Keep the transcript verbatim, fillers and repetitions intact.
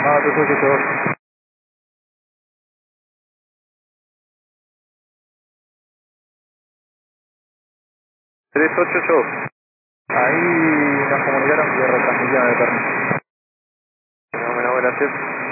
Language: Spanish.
confirmado tres ocho ocho dos. tres ocho ocho dos. Ahí nos comunicaron que retransmitían el permiso. Fenómeno, gracias.